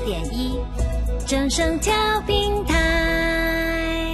104.1正声调频台。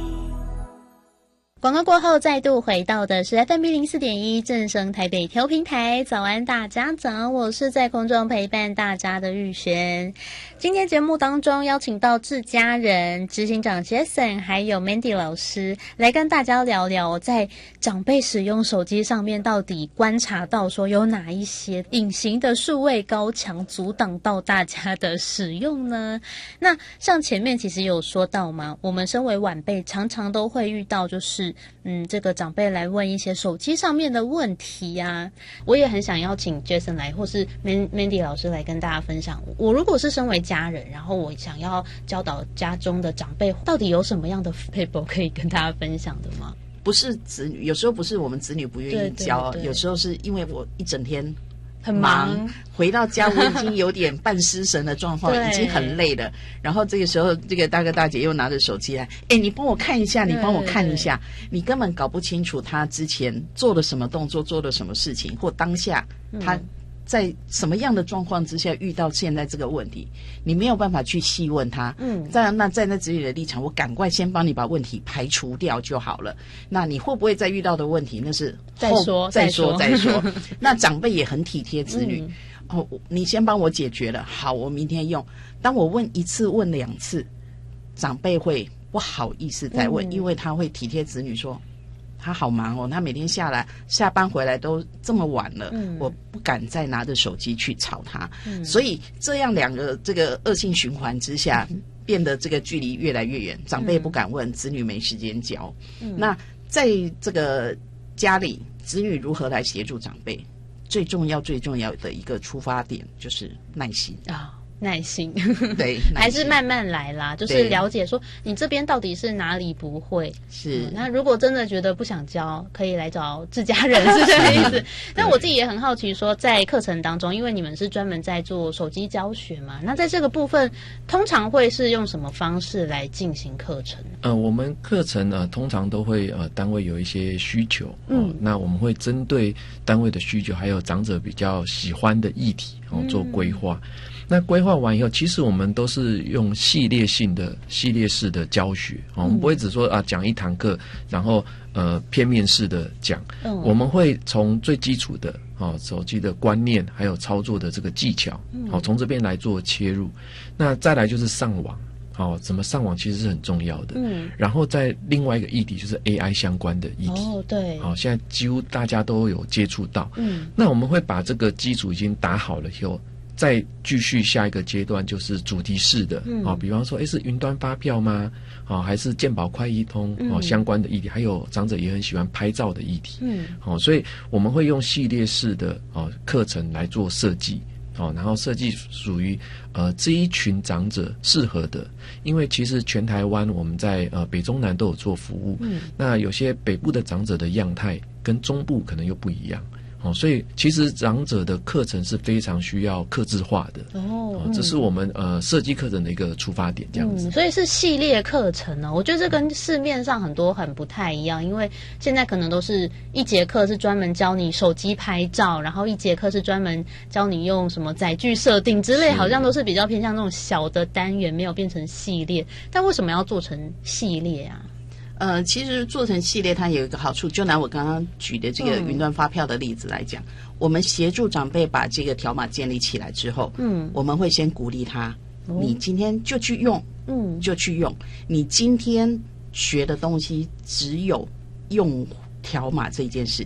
广告过后，再度回到的是 FM104.1正声台北调频台。早安，大家早，我是在空中陪伴大家的玉璇。今天节目当中邀请到自家人执行长 Jason 还有 Mandy 老师来跟大家聊聊，在长辈使用手机上面到底观察到说有哪一些隐形的数位高墙阻挡到大家的使用呢？那像前面其实有说到嘛，我们身为晚辈常常都会遇到就是这个长辈来问一些手机上面的问题啊，我也很想邀请 Jason 来，或是 Mandy 老师来跟大家分享。我如果是身为家人，然后我想要教导家中的长辈，到底有什么样的撇步可以跟大家分享的吗？ 不是子女，有时候不是我们子女不愿意教， 对对对， 有时候是因为我一整天很忙， 回到家我已经有点半失神的状况，已经很累了。然后这个时候，这个大哥大姐又拿着手机来，你帮我看一下，你帮我看一下，你根本搞不清楚他之前做了什么动作，做了什么事情，或当下他在什么样的状况之下遇到现在这个问题，你没有办法去细问他。站在子女的立场，我赶快先帮你把问题排除掉就好了。那你会不会再遇到的问题，那是再说。 那长辈也很体贴子女。你先帮我解决了，好，我明天用。当我问一次问2次，长辈会不好意思再问，因为他会体贴子女说，他好忙哦，他每天下班回来都这么晚了，我不敢再拿着手机去吵他。所以这样两个这个恶性循环之下，变得这个距离越来越远，长辈不敢问，子女没时间教。那在这个家里，子女如何来协助长辈？最重要的一个出发点就是耐心啊。 耐心， 对， 还是慢慢来啦，就是了解说你这边到底是哪里不会。 是， 那如果真的觉得不想教，可以来找自家人，是这个意思。但我自己也很好奇说，在课程当中，因为你们是专门在做手机教学嘛，那在这个部分通常会是用什么方式来进行课程？ 我们课程通常都会单位有一些需求，那我们会针对单位的需求还有长者比较喜欢的议题做规划。那规划完以后，其实我们都是用系列式的教学，我们不会只说讲一堂课，然后片面式的讲，我们会从最基础的手机的观念，还有操作的这个技巧，从这边来做切入。那再来就是上网，怎么上网其实是很重要的。然后在另外一个议题就是 AI 相关的议题。对，现在几乎大家都有接触到。那我们会把这个基础已经打好了以后，再继续下一个阶段就是主题式的，比方说是云端发票吗？还是健保快易通相关的议题，还有长者也很喜欢拍照的议题。所以我们会用系列式的课程来做设计。然后设计属于这一群长者适合的，因为其实全台湾我们在北中南都有做服务，那有些北部的长者的样态跟中部可能又不一样。所以其实长者的课程是非常需要客制化的。这是我们设计课程的一个出发点，这样子。 所以是系列课程呢，我觉得这跟市面上很多很不太一样，因为现在可能都是一节课是专门教你手机拍照，然后一节课是专门教你用什么载具设定之类，好像都是比较偏向那种小的单元，没有变成系列。但为什么要做成系列啊？ 其实做成系列它有一个好处，就拿我刚刚举的这个云端发票的例子来讲，我们协助长辈把这个条码建立起来之后，我们会先鼓励他，你今天就去用，就去用，你今天学的东西只有用条码这件事